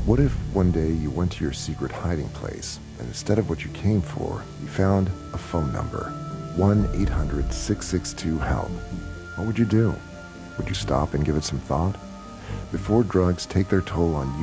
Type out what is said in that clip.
What if one day you went to your secret hiding place, and instead of what you came for, you found a phone number, 1-800-662-HELP? What would you do? Would you stop and give it some thought? Before drugs take their toll on you,